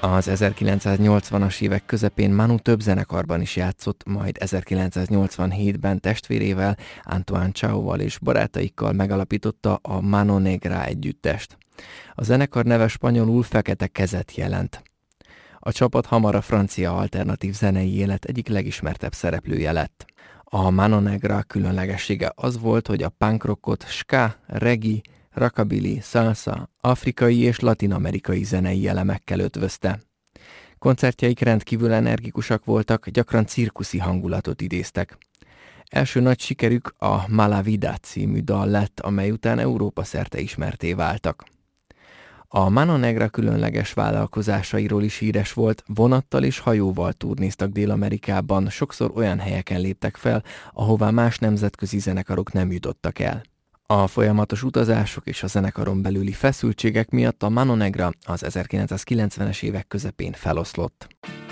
Az 1980-as évek közepén Manu több zenekarban is játszott, majd 1987-ben testvérével, Antoine Chao-val és barátaikkal megalapította a Mano Negra együttest. A zenekar neve spanyolul Fekete Kezet jelent. A csapat hamar a francia alternatív zenei élet egyik legismertebb szereplője lett. A Mano Negra különlegessége az volt, hogy a punk rockot ska, reggae, rockabilly, salsa, afrikai és latin-amerikai zenei elemekkel ötvözte. Koncertjeik rendkívül energikusak voltak, gyakran cirkuszi hangulatot idéztek. Első nagy sikerük a Mala Vida című dal lett, amely után Európa szerte ismertté váltak. A Mano Negra különleges vállalkozásairól is híres volt, vonattal és hajóval turnéztak Dél-Amerikában, sokszor olyan helyeken léptek fel, ahová más nemzetközi zenekarok nem jutottak el. A folyamatos utazások és a zenekaron belüli feszültségek miatt a Mano Negra az 1990-es évek közepén feloszlott.